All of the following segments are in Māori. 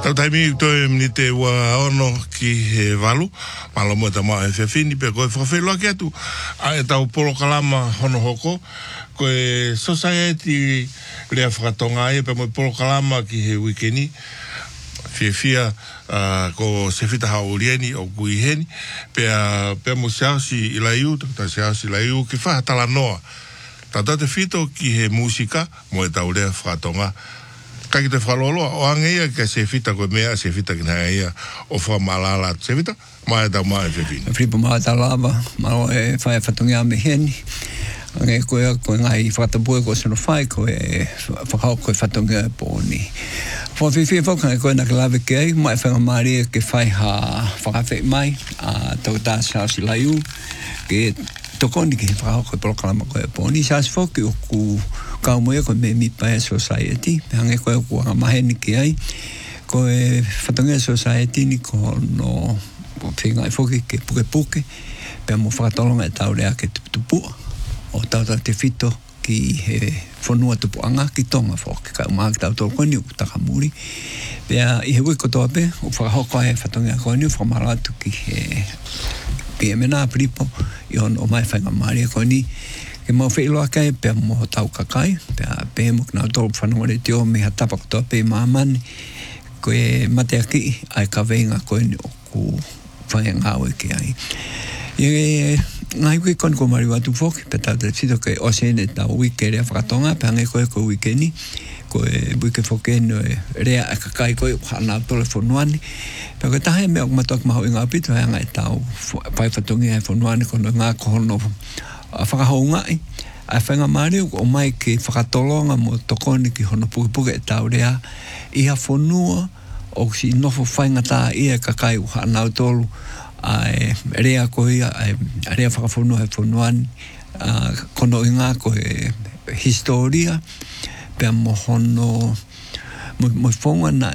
Tau taimi toi mni te ua ono ki he walu. Malo mo ta maa he whini pe koe whawhelo ake atu. A e tau polo kalama hono hoko. Koe society lea whakatonga e pe mo polo kalama ki he wikeni. Fia ko se fita haurieni o kuiheni. Pe mo seausi i laiu, ta seausi i laiu ki whahatala noa. Tata te fito ki he musika mo e tau lea whakatonga. Ka ki te whaloloa, o angeia ka se fita koe mea, se fita ki nea ia o whamalala se fita, mai tau mai whiwhini. Whipo mai tau lava, maro e whae whatungia me heni. Ange koe ngai whakatapua ko sono whae koe whakao koe whatungia e pōni. Whiwhi whakangai koe naka lawe ke ai, mai whanga maari ke whae ha whakawhi mai, tau tā saasi laiu, ke tokoni ki he whakao koe polokalama koe e pōni. Saasi whoki o ku kau moe koe me mipae society, hange koe kua maheni ki ai, koe whatongia society ni ko no whingai whoki ke puke puke, pia mo whakatolonga e tau rea ke tupua, o tau te whito ki he whanua tupuanga ki tonga whoki, ka umaa ki tau tolo koni u takamuri, pia i he wiko toa pe, o whakahoko e whatongia koni, whamaratu ki he mena pripo, i hon o mai whainga maria koni, ke mau whailo akai, pia mo tau kakai, pia pe muk nao tolu whanongore teo me ha tapa kutoa pe maamani, koe mate aki, ai ka veinga koe ni o ku whae ngāwe ki ai. Ngai koe koni ko mari watu whoki, pia tau te whito ke osene tau wike rea whakatonga, pia ngai koe ko wike ni, koe wike whoke no rea a kakai koe hana tole whonuani, pia koe tahe mea kumatoak maho i ngā pito, hea ngai tau whai whatongi hai whonuani, kono ngā kohono a whakahoungai, a whainga maari o mai ki whakatolonga mo tokoni ki hono puke e tau rea, iha whanua o si nofo whainga tā ia kakai u hanau tolu, a rea koe, a rea whakawhanua he whanuani, kono i ngā koe historia, pia mo hono, mo whonga na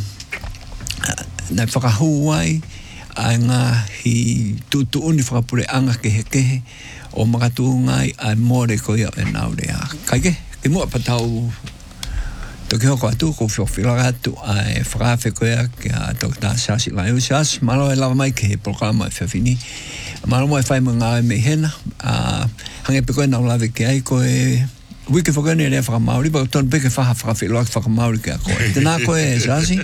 na whakahuai, a ngā hi tuuni whakapure anga kehe, o makatungai ai more koia e naurea. Kaike, ke mua patau toki hoko atu, ko whiwhila atu ai whakawhi koia ki a Dr. Sasi Laiu Sas, malo e lava mai ke he programa e whiwhini. Malo mo e whai mo ngāwe me hena, hange pe koe nau lawe ke ai koe wiki whakane rea whakamauri, pa tonu peke whakawhiloa ki whakamauri ke a koe. Tēnā koe Sasi,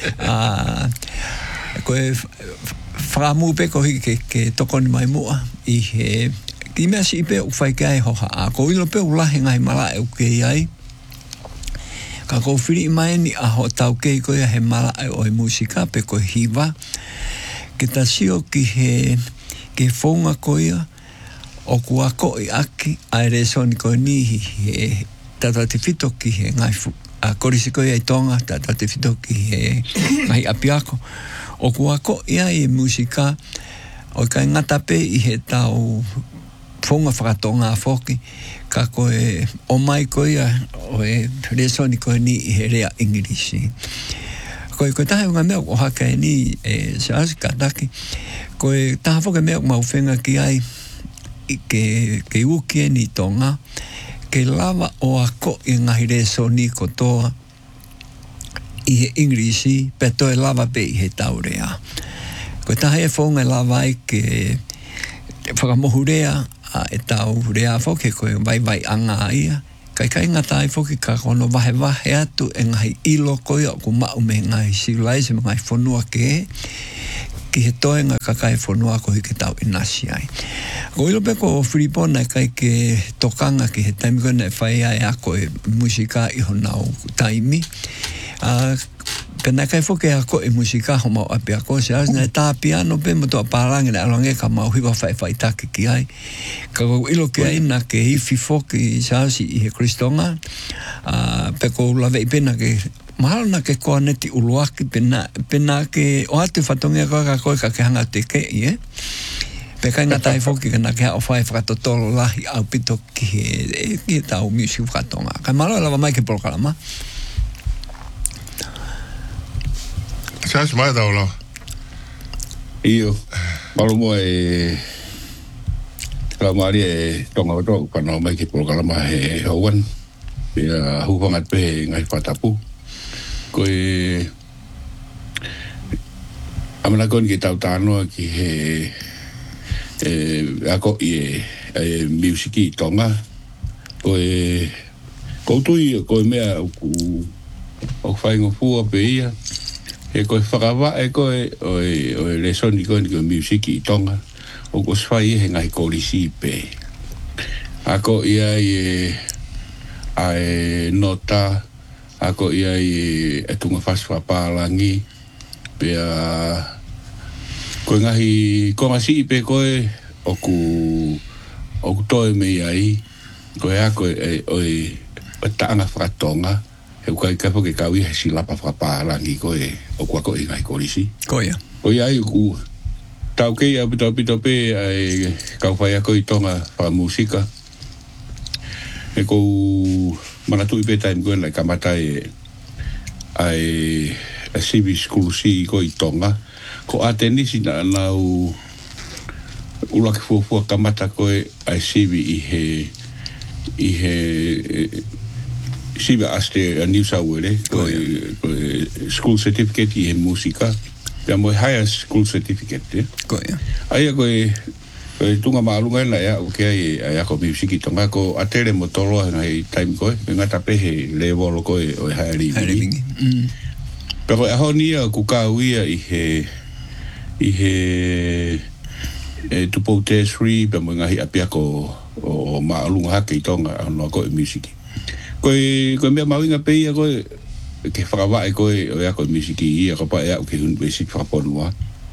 koe whakamu pe ko hiki ke tokoni mai mua i he ki mea si ipe u whai kai hoha a ko ilo pe u lahe ngai mala e u kei ai ka ko whiri mai ni a ho tau kei koia he mala e o e musika pe ko hiva ke ta sio ki he ke whonga koia o kua ko i aki a ere soni ko ni he tata te whito ki he ngai a korisi koia i tonga tata te whito ki he ngai apiako o kua ko ia e musika o kai ngata pe i he tau whonga whakatonga whoki, ka koe o mai koia o e resoni koe ni i he rea Ingirisi. Koe tahe unga mea o haka e ni e seasi kataki, koe taha whoke mea o mauwhenga ki ai i ke uki e ni tonga, ke lava o ako i ngahi resoni kotoa i he Ingirisi, pe toe lava pe i he taurea. Koe tahe e whonga lava ai ke whakamohu rea, e tau rea whoke koe vai anga ia. Kai ngata ai whoke ka kono wahe atu e ngahi ilo koe o ku mau me ngahi civilise me ngahi whanua ke ki he toenga kakai whanua ko hiki tau inasi ai. Ko ilo pe ko Whiripona kai ke tokanga ki he taimi koe ne whai ai ako e musika i honau taimi. Pena kai whoke ako e musika ho mau api ako se asna e tā piano pe mo toa pārangi na alonge ka mau hiwa whai take ki ai. Ka ko ilo ki ai na ke hifi whoke i saasi i he Kristonga. Pe ko lawe i pena ke mahalo na ke koa neti uluaki pena ke o atu whatongia koe ka koe ka ke hanga te ke i e. Pe kai ngata i whoke ka na ke hao whai whakatotolo lahi au pito ki he tau music whakatonga. Kai malo e lawa mai ke polokalama. Sas mai tau lau. Iyo. Malo mo e la mari e tonga wato kana mai ki polokalama he hauan. Pia huwangat pe ngai whatapu. Koe amana kon ki tau tano ki he ako i musiki tonga ko tui ko mea o whaingo fua pe ia e ko whakawa e ko o le soni ko musiki tonga o ko swai he ngai kolisi pe ako ia ai nota ako ia e tunga fasfa palangi pe ko ngasi pe ko o toe me ai ko ako o tanga fratonga e ko ka ke ka wi si la pa palangi ko o ko ngai kolisi ko ia ku tau ke a pito pe ai ka fai ako i tonga pa musika e ko mana tu pe time ko na kamata ai a civic school si ko i tonga ko ateni sina na ulak fu kamata ko ai civi i he civi aste a New South Wales ko school certificate i he musika ya mo higher school certificate ko ia ai ko tunga maalunga na ya okay ai ko musiki tonga ko atere motolo na time ko ngata pe he level ko o hari pero a honia ku ka wia i he tu potesri pe mo ngai apia ko o maalunga ke tonga no ko musiki ko me mawinga pe ko ke whakawa ko o musiki i ko pa ya ke un basic whaponua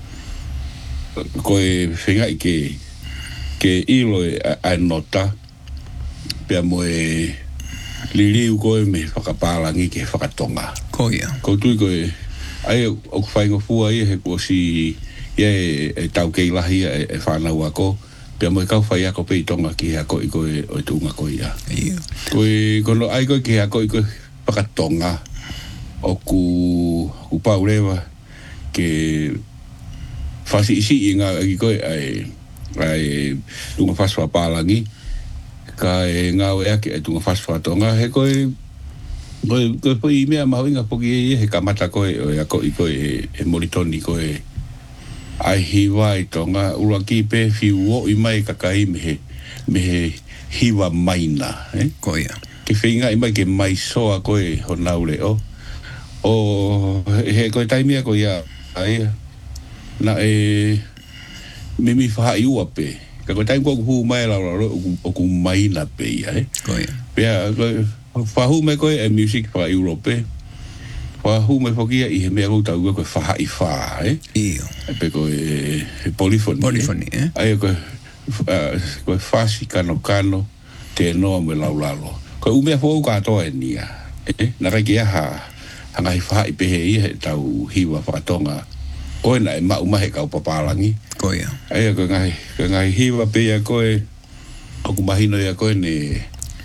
ko whenga i ke ilo a nota pia mo liriu ko me whakapalangi ke whakatonga ko ia ko tui ko ai o whaingo fua i he ko si e tau kei lahi e whanau ako pia mo kau whai ako pe i tonga ki ako i ko o tunga ko ia ko no ai ko ki ako i ko whakatonga o ku paurewa ke fasi isi inga i ko ai tunga faswa palangi ka nga o ake tunga faswa tonga he ko po i mea mawinga poki he kamata ko ako i ko moritoni ko ai hiwa i tonga ulaki pe fiu i mai kakai me hiwa maina ko ia ke whinga i mai ke mai soa ko ho naule o he ko taimia ko ia ai na mimi fa iua pe ka ko taim ko hu mai la o ku mai na pe ia ko ia pe fa hu me ko music fa europe fa hu me fokia i me ko tau ko fa i fa io pe ko polyphony ai ko fa si kano te no me la ko u me fo ka to enia na ka ki ha ngai fa i pe he tau hiwa fa tonga ko na ma uma he ka papalangi ko ia ai ko ngai hiwa pe ya ko o ku mahino ya ko ne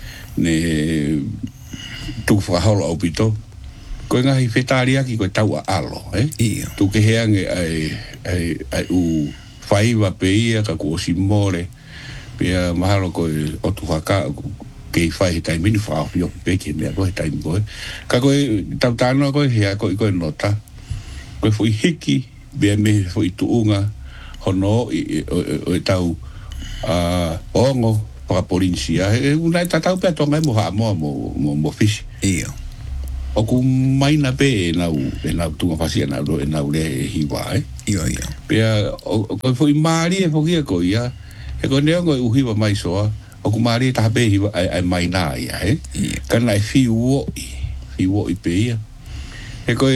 tu fa holo opito ko ngai fetaria ki ko tau alo ia tu ke heange ai u faiva pe ia ka ko simore pe mahalo ko o tu haka ke fai tai mini fa yo pe ke me ko tai mo ka ko tau tano ko he ko nota ko foi hiki be me foi tuunga hono o tau ongo para policia una tau pe tonga mo fish ia o ku mai na pe na tu fasia na le hiwa ia pe ko foi mari e fogia ko ia e ko neongo u hiwa mai soa o ku mari ta pe hiwa ai mai na ia kana fiu i pe ia e ko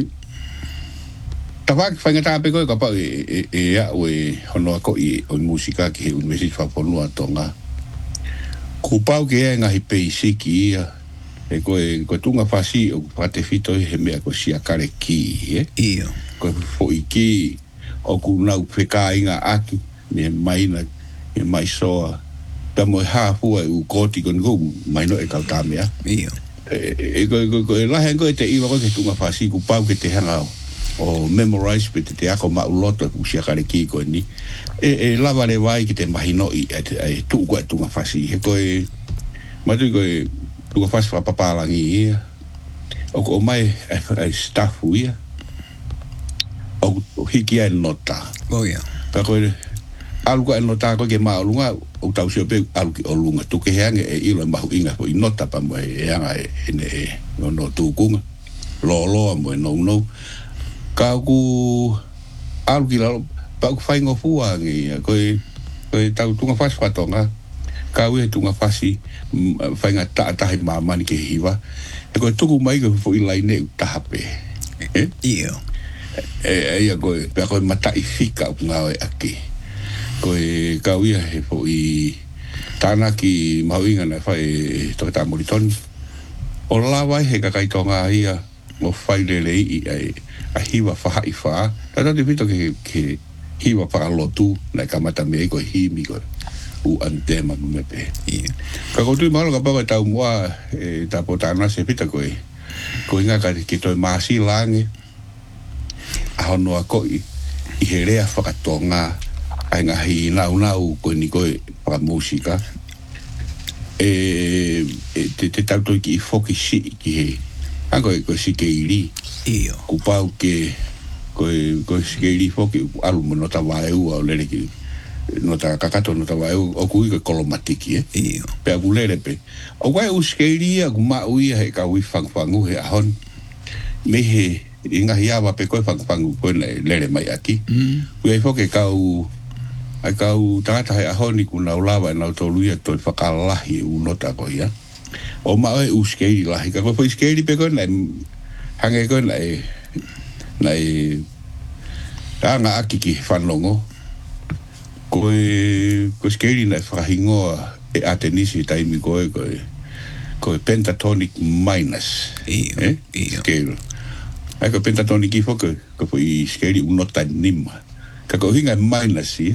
tawak fanga pe ko pa ya we hono ko i o musika ki un mesi fa ponua tonga ku pau ke nga hi pe siki ia e ko tunga fasi o pate fito he me ko sia kare ki ia ko fo iki o ku na peka inga aki me mai na e mai soa ta mo ha fu u koti kon go mai no e ka tamia ia ko la hengo te i ko tunga fasi ku pau ke te hanga o memorize pe te ako ma uloto ku sia kare ki ko ni lava le vai ki te mahino i tu ko tunga fasi he ko ma tu ko tu faz fa papalangi o mai ai staff ia o hiki ai nota. Ia. Pa koe alu ka nota ko ke maulunga o tau se pe alu ki olunga tu ke hange e ilo mahu inga po nota pa mo e anga e no tu kunga lo mo no ka ku alu ki la pa ku fai ngo fua ngi ko tau tunga fas patonga ka we tunga fasi fai nga ta he mama ni ke hiwa e ko tuku mai ko fo ilai ne tape Ia. Ia ko pe ko mata ifika nga aki koe kauia he po i tāna ki mauinga na whai toke tā moriton. O lawai he kakaitonga ia o whai lelei i a hiwa whaha i wha. Tata te pito ke hiwa wha lotu na kamata me koe himi koe u antema me pe. Ka koutu i mahalo ka pako tau mua tā po tāna se pita koe inga ka ki toi maasi lange ahonoa koe i he rea whakatonga ai nga hi nau ko ni ko para música te tauto ki foki si ki ango ko si ke iri Io. ku pau ke ko si ke iri foki alu mo nota vai o lele ki nota kakato nota vai o ku ko kolomatiki Io. pe ku lele pe o vai us ke iri ku ma ui he ka ui fangu he ahon me he inga hiava pe ko fangu ko lele mai aki ku ai foki ka ai kau tangata hei ahoni kuna ulawa e nau toluia toi whakalahi u nota ko ia. O mao e uskeiri lahi. Ka koe po iskeiri pe koe nai hange koe nai tanga aki ki whanongo. Koe iskeiri nai whakahingoa e atenisi taimi koe pentatonic minus. Ia. Skeiri. Ai koe pentatonic i whoke koe po iskeiri u nota nima. Ka koe hinga minus ia.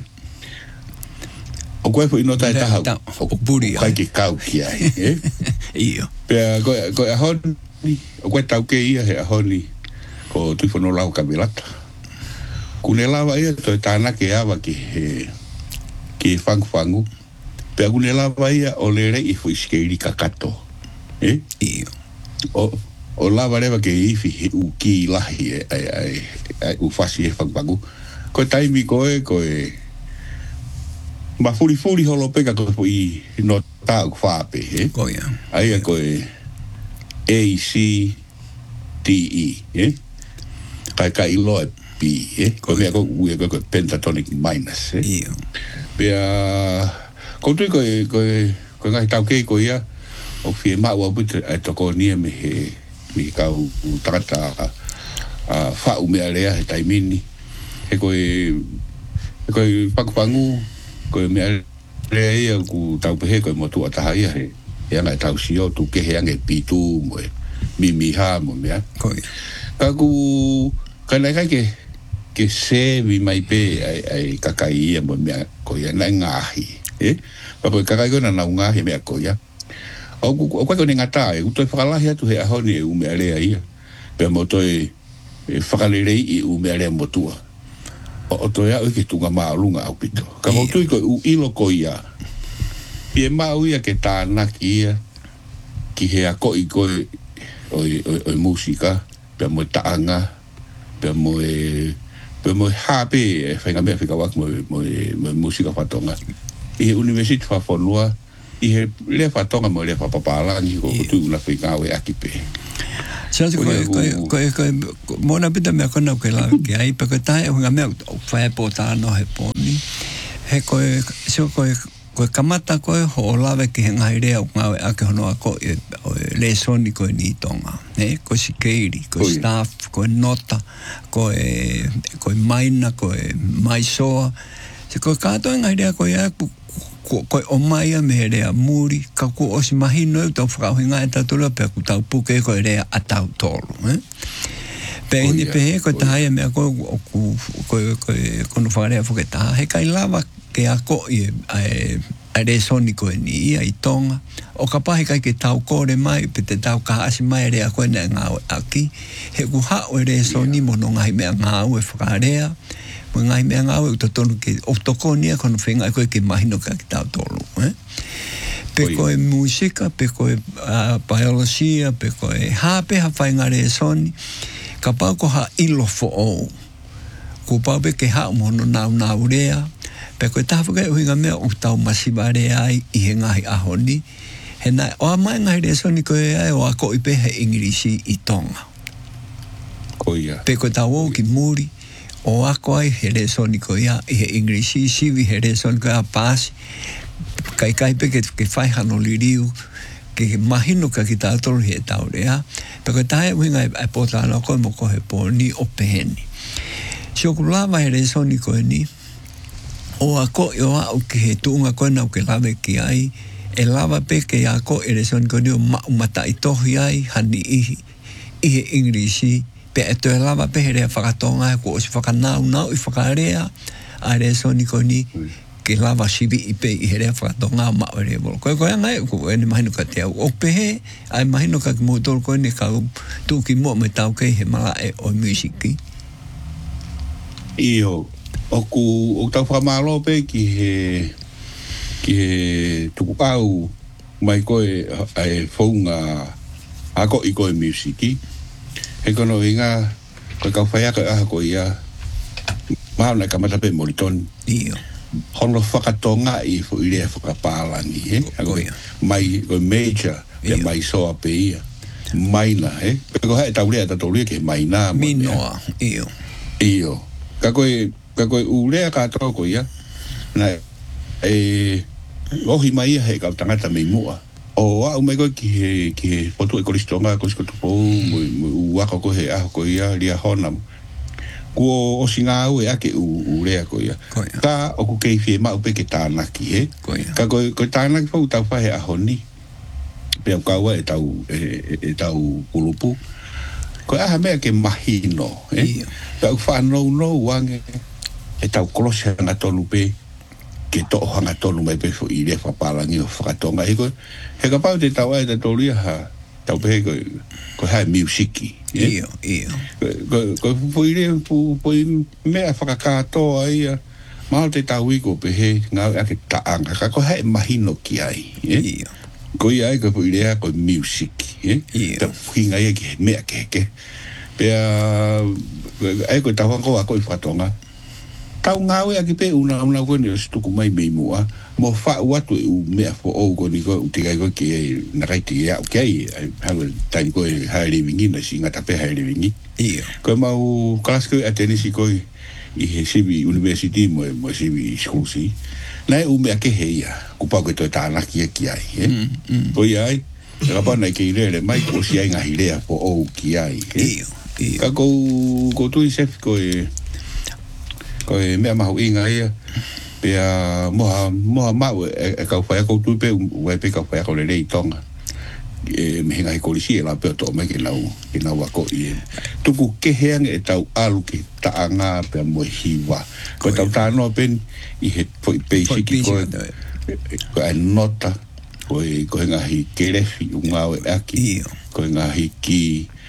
O koe po inota e taha o puri kai ki kau ki ai Ia. Pea koe ahoni o koe tau ke ia he ahoni ko tuifono lau kabilata kune lawa ia toi tāna ke awa ki fangu pea kune lawa ia o lere i fu iskeiri kakato Ia. o lawa rewa ke ifi he u ki lahi ai u fasi e fangu koe taimi koe ma furi holo peka ko i no tau whape Koia. ai ko ACDE kai loe P ko me ko ue ko pentatonic minus Ia. Pea ko tu ko ngai tau ke ko ia o fie ma wa but e to ko ni me he mi ka u tata fa u me alea he taimini he ko pangu ko me le ia ku tau pe ko mo tu ata ia he ia ngai tau sio tu ke he ange pitu mo mi ha mo me Koia. ka ku kana ke se vi mai pe ai kakai mo me ko ia na ngahi pa ko kakai ko na ngahi me ko ia o ko ngata e to whakalahi atu he ahoni u me ale ia pe mo to whakalere i u me ale mo tua o to ia ke tunga maalunga au pito ka mo tu ko u ilo ko ia pie mau ia ke tāna ki ia ki he ako i ko o musika pe mo taanga pe mo hape whainga mea whika wak mo musika whatonga i he university whafonua i he le whatonga mo le whapapalangi ko tu una whika awe aki pe Siasi koe mona pita mea kona ke la ke ai pa koe tae hunga mea whae po tāno he pōni he koe kamata koe ho o lawe ki he ngai rea o ngawe ake honoa koe le soni koe ni tonga koe si keiri, koe staff, koe nota koe maina, koe maisoa se koe kato ngai rea koe aku koe o maia me rea muri ka ku o si mahino e tau whakauhinga e tatula pe ku tau puke koe rea a tau tolu pe ini pe he koe tahaia mea koe kono whakarea whaketaha he kai lava ke a koe a re soni koe ni ia i tonga o ka pahe kai ke tau kore mai pe te tau ka asi mai rea koe na ngā aki he ku hao e re soni mono ngai mea ngā ue whakarea mo ngai mea ngā ue utotonu ke o toko nia kono whenga koe ke mahino ka ki tau tolu pe koe musika pe koe biologia pe koe hape ha whainga re soni ka pau ko ha ilo fo o ko pau pe ke ha mo no na urea pe ko ta fuga uinga me o tau masibare ai I he ngahi ahoni he nai o mai ngai re so ni ko ai o ako I pe he Englisi I Tonga Koia pe ko ta wo ki muri o ako ai he re so ni ko ia I he Englisi sivi he re so ni ko a pas kai pe ke fai hano liriu ke mahino ka ki ta tolu he tau rea pe ko ta e uinga ai pota no ko mo ko he poni o peheni so ko lava he re so ni ko ni o ako yo au ke he tunga ko na ke lave ki ai e lava pe ke ako e reson ko ni mata I tohi ai hani I Englisi pe e to lava pe he whakatonga ko o si whakanau nau I whakarea a reson ko ni ke lava sibi I pe I he whakatonga ma o re bolo ko ngai ko e ni mahino ka te au o pe he ai mahino ka mo tol ko ni ka tu ki mo me tau ke he mala e o musiki Io o tau whamalo pe ki he tuku au mai koe ai whaunga ako I koe musiki he kono inga koe kau whaiaka aha koe ia mauna ka mata pe moriton Io hono whakatonga I fo I rea whakapālangi he mai koe major pe mai soa pe ia maina he pe koe hae tau rea tato rea ke maina minoa Io ka koe urea katoa koe ia na ohi mai he kau tangata mei mua o au mai koe ki he potu e koristonga koriskotu pou mo uako koe he aho koe ia lia honam kua o singa au e ake urea koe ia ka o ku kei fie mau pe ke tānaki he ka koe tānaki pou tau whahe ahoni pe au kaua e tau kulupu koe aha mea ke mahino pe au whanau no wange e tau kolose hanga tonu pe ke to hanga tonu mai pe fo I le whapalangi o whakatonga he koe he ka pau te tau ai te tolia ha tau pe koe hae musiki koe fo I le po I mea whakakatoa ia mahal te tau iko pe he ngau ake taanga ka koe hae mahino ki ai koe ai koe fo I le koe musiki tau hinga ia ki he mea ke pe ai koe tau hango a koe whakatonga tau ngawe aki pe una koe ni o stuku mai mei mua mo wha uatu u mea fo o ko ni koe utikai koe ki nakaiti e au kei hawe taini koe hae revingi na si ngata pe hae revingi koe mau kalas koe atenisi koe I he sivi university mo sivi school si na e u mea ke heia kupau ke toi tānaki e ki ai koe ai rapa nai ke irele mai ko si ai ngahi rea fo o ki ai ka kou tui sef koe mea mahu inga ia pea moha mau e kau whai ako tui pe uai pe kau whai ako le rei tonga me hinga he kolisi e la peo to me ke nau ako I tuku keheang e tau alu ke taanga pea moe hiwa koe tau tānoa pen I he poi peisiki koe ai nota koe ngahi kerefi ungau e aki koe ngahi ki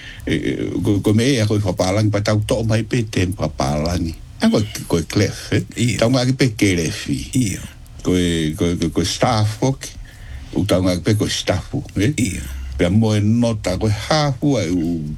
koe me e koe whapalangi pa tau to mai pe tem whapalangi koe clef tau ngaki pe kerefi koe staff hoki u tau ngaki pe koe staffu pea moe nota koe hafu ai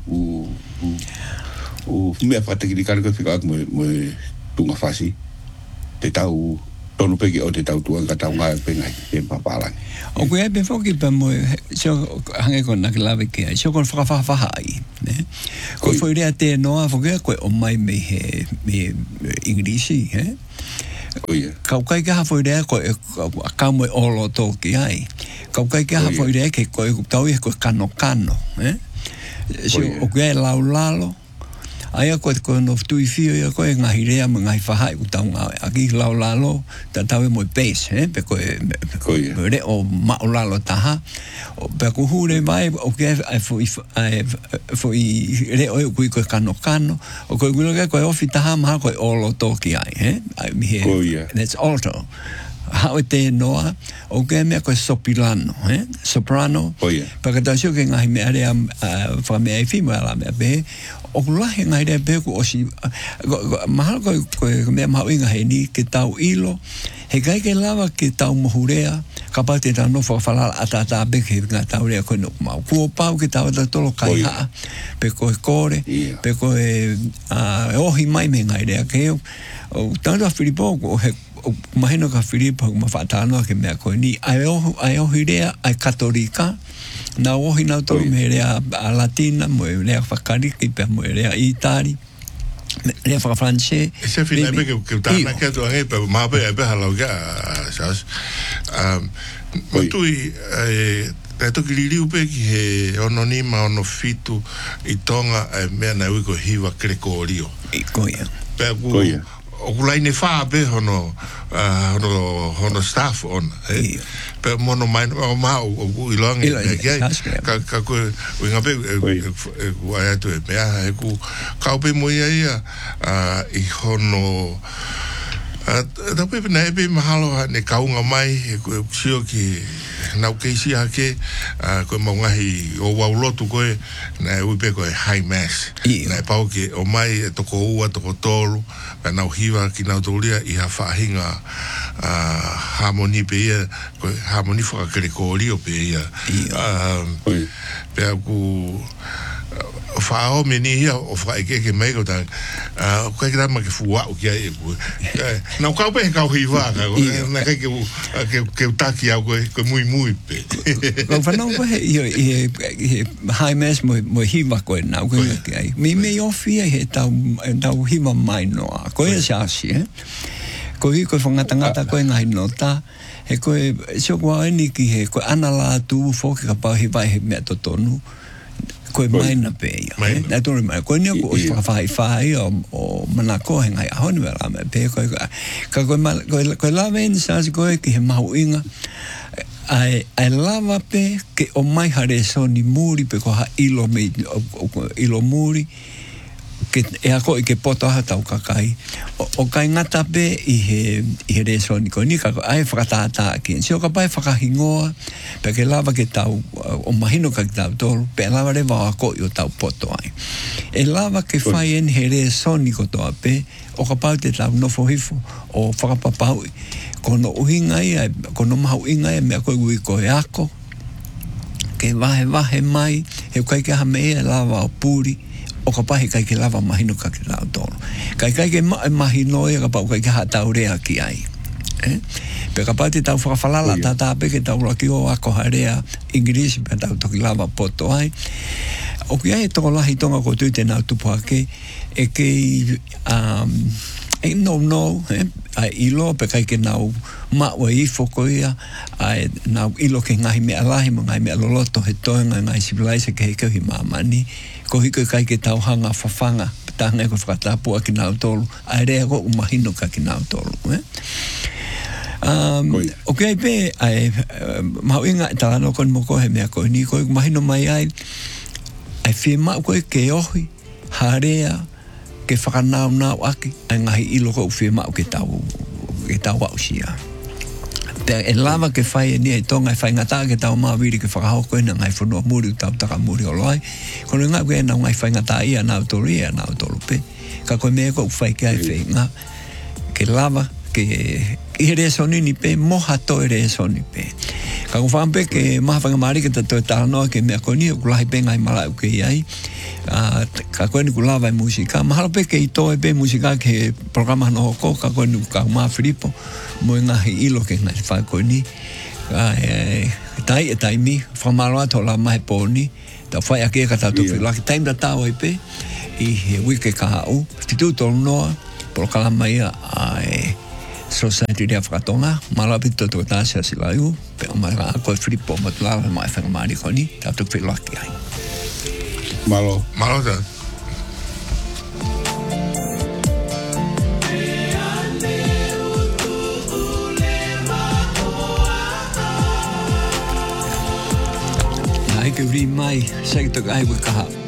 u mea whatakirikari koe whika aku moe tunga whasi te tau tonu peki o te tau tuanga tau ngaki pe ngai te papalangi o koe pe whoki pa moe sio hange ko naki lawe ke ai sio kon whakawhawha ai koe whoirea te noa whoki koe o mai me Englisi kau kai ka whoirea koe kau moe olo tōki ai kau kai ka whoirea ke koe tau e koe kano sio o koe lau lalo aia koe no tui fio ia koe ngahi rea me ngahi whahai u tau ngau aki lau lalo ta tau e moe base pe koe re o mao lalo taha pe ko hure mai o ke ai foi re o koe kano o koe gulo ke koe ofi taha maha koe olo toki ai ai mi he that's alto hau te noa o ke mea koe soprano pakatau ke ngahi mea rea whamea I whima ala mea pe o kulahi ngai rea pe ko osi mahal koe mea mahu inga he ni ke tau ilo he kai ke lava ke tau mohurea ka pa te tano whakawhala atata beke ngā taurea koe nuk mau. Kua pau ki tau ta tolo kai haa, pe koe kore, pe koe ohi mai me ngai rea keo. O tangata Filipo, o maheno ka Filipo, ma whaatanoa ke mea koe ni, ai ohi rea, ai katolika, na ohi nau tolo me rea a Latina, mo rea whakariki, pe mo rea Itali, rea whakafranse. E se whina me ke tāna kia tua ngai, pe mape e beha lau kia, sas. Matui, e toki liriu pe ki he ono nima, ono fitu, i tonga, mea na uiko hiwa kreko o rio. Koia. Pe o kulai ne wha pe hono staff on pe mono mai o mau o ilangi ka koe winga pe ua atu e mea e ku kau pe mo ia i hono ta pe na e pe mahalo ne kaunga mai e koe sio ki nau keisi hake koe maungahi o waulotu koe na e uipe koe high mass na e pau ki o mai e toko ua toko tolu pe nau hiwa ki nau tolia i ha whahinga harmoni pe ia koe harmoni whakakere ko rio pe ia pe aku whao me ni hia o whaike mei ko tang koe ki tama ke fuwa o kia e koe nau kau pe he kau hiwa na kai ke utaki au koe mui pe Kau whanau koe he high mass mo hiwa koe nau koe kia mi me ofia he tau hiwa mai noa koe e siasi koe whangatangata koe ngai nota he koe sio kua eni ki he koe anala tu foki ka pau he vai he mea totonu koe maina pe ia. Nā tōre mai. Koe nia ko whakawhai o manako he ngai ahoni wera me pe koe. Ka koe lawa eni sāsi koe ki he mahu inga. Ai lawa pe ke o mai hare soni muri pe ko ha ilo me ilo muri. E ako i ke poto aha tau kakai. O kai ngata pe i he reso ni ko ni ka ai whakatata ki. Si o ka pai whakahingoa pe ke lava ke tau o mahino ka tau tolu pe lava re wau ako i o tau poto ai. E lava ke whai en he reso ni ko toa pe o ka pau te tau nofo hifo o whakapapau kono uhinga ia kono mahu inga ia mea koe gui koe ako ke wahe mai he kai ke hamea lava o puri o ka pahi kai ke lava mahino ka ke lau tolo. Kai ke mahino e ka pau kai ke hatau rea ki ai. Pe ka pati tau whakawhalala tata pe ke tau laki o ako harea Ingirisi pe tau toki lava poto ai. O ki ai toko lahi tonga ko tui te nau tupu ake e kei no ai ilo pe kai ke nau maua i foko ia ai nau ilo ke ngahi mea lahi mo ngai mea loloto he toenga ngai sibilaisa ke he kehi mamani ko hiko kai ke tau hanga whawhanga tanga ko whakatapua ki nau tolu ai rea ko umahino ka ki nau tolu o kai pe ai mau inga talano kon mo ko he mea ko ni ko umahino mai ai whima koe ke ohi harea ke whakanau aki ai ngahi ilo ko whima ke tau au sia e lava ke whai e ni e tonga e whai ngata ke tau mawiri ke whakahau koe na ngai whanua muri tau taka muri o loai kono ngā koe na ngai whai ngata ia nau toru ia nau toru pe ka koe mea ko whai ke ai whai ngā ke lava ke i re soni ni pe moha to re soni pe ka ko whampe ke maha whanga maari ke tato e tānoa ke mea koe ni o kulahi pe ngai mala uke iai ka koe ni kulava e musika mahalo pe ke i toe pe musika ke programa no hoko ka koe ni ka maa Filipo mo ngahi ilo ke ngai whai koe ni tai mi whamaroa to la mai poni ta whai ake ka tatu whilaki taim da tau e pe i he wike ka hau titu tolu noa por kalama ia ai Society de Whakatonga, malapi toto tāsia sila iu, pe o mai rā koe Filipo matulala mai whangamari koni, tātou whilaki ai. Malo. Malo tā. Nā ike uri mai, seki toka ai koe kaha.